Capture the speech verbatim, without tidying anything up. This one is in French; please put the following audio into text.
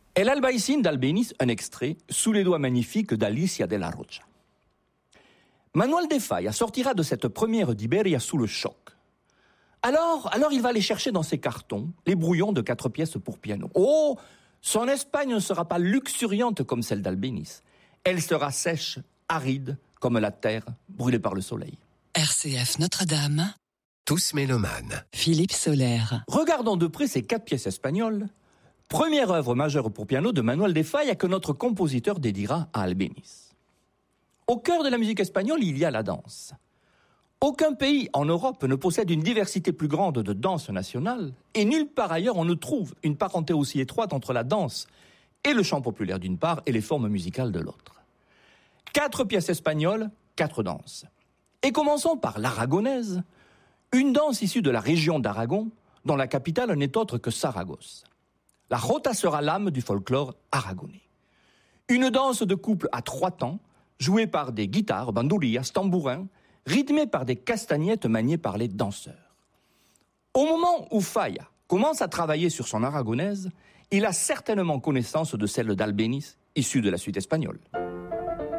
El Albaicín d'Albéniz, un extrait, sous les doigts magnifiques d'Alicia de la Rocha. Manuel de Falla sortira de cette première d'Iberia sous le choc. Alors, alors il va aller chercher dans ses cartons les brouillons de quatre pièces pour piano. Oh, son Espagne ne sera pas luxuriante comme celle d'Albéniz. Elle sera sèche, aride, comme la terre brûlée par le soleil. R C F Notre-Dame. Tous mélomanes. Philippe Soler. Regardons de près ces quatre pièces espagnoles. Première œuvre majeure pour piano de Manuel de Falla que notre compositeur dédiera à Albéniz. Au cœur de la musique espagnole, il y a la danse. Aucun pays en Europe ne possède une diversité plus grande de danse nationale, et nulle part ailleurs on ne trouve une parenté aussi étroite entre la danse et le chant populaire d'une part et les formes musicales de l'autre. Quatre pièces espagnoles, quatre danses. Et commençons par l'aragonaise, une danse issue de la région d'Aragon, dont la capitale n'est autre que Saragosse. La jota sera l'âme du folklore aragonais. Une danse de couple à trois temps, jouée par des guitares, bandourillas, tambourins, rythmée par des castagnettes maniées par les danseurs. Au moment où Falla commence à travailler sur son aragonaise, il a certainement connaissance de celle d'Albéniz, issue de la suite espagnole.